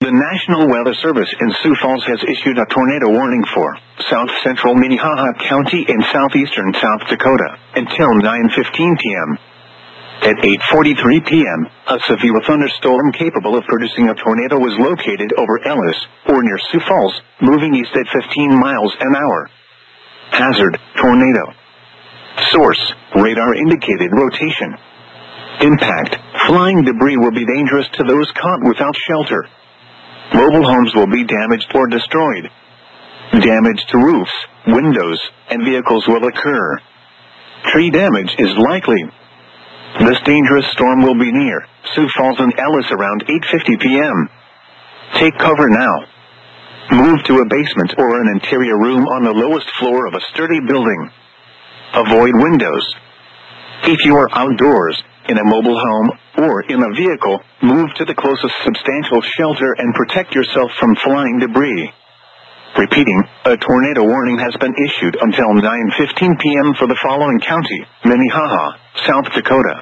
The National Weather Service in Sioux Falls has issued a tornado warning for south central Minnehaha County and southeastern South Dakota until 9:15 p.m. At 8:43 p.m., a severe thunderstorm capable of producing a tornado was located over Ellis, or near Sioux Falls, moving east at 15 miles an hour. Hazard, tornado. Source, radar indicated rotation. Impact, flying debris will be dangerous to those caught without shelter. Mobile homes will be damaged or destroyed. Damage to roofs, windows, and vehicles will occur. Tree damage is likely. This dangerous storm will be near Sioux Falls and Ellis around 8:50 p.m. Take cover now. Move to a basement or an interior room on the lowest floor of a sturdy building. Avoid windows. If you are outdoors, in a mobile home, or in a vehicle, move to the closest substantial shelter and protect yourself from flying debris. Repeating, a tornado warning has been issued until 9:15 p.m. for the following county: Minnehaha, South Dakota.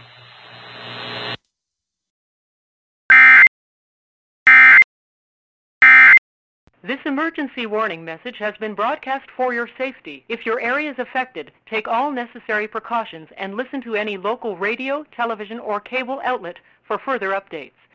This emergency warning message has been broadcast for your safety. If your area is affected, take all necessary precautions and listen to any local radio, television, or cable outlet for further updates.